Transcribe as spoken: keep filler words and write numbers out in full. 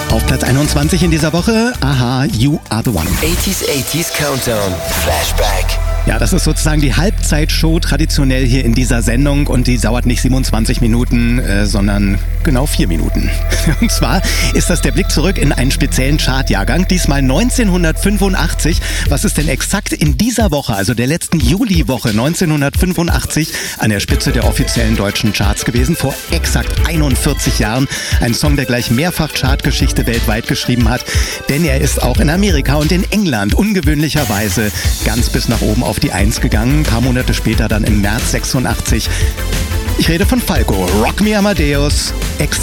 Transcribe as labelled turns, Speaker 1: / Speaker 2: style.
Speaker 1: Auf Platz einundzwanzig in dieser Woche, Aha, You Are The One.
Speaker 2: achtziger achtziger Countdown, Flashback.
Speaker 1: Ja, das ist sozusagen die Halbzeitshow traditionell hier in dieser Sendung und die dauert nicht siebenundzwanzig Minuten, äh, sondern genau vier Minuten. Und zwar ist das der Blick zurück in einen speziellen Chartjahrgang, diesmal neunzehnhundertfünfundachtzig. Was ist denn exakt in dieser Woche, also der letzten Juliwoche neunzehnhundertfünfundachtzig, an der Spitze der offiziellen deutschen Charts gewesen? Vor exakt einundvierzig Jahren. Ein Song, der gleich mehrfach Chartgeschichte weltweit geschrieben hat, denn er ist auch in Amerika und in England ungewöhnlicherweise ganz bis nach oben auf die Eins gegangen. Ein paar Monate später dann im März sechsundachtzig. Ich rede von Falco. Rock Me Amadeus. Extra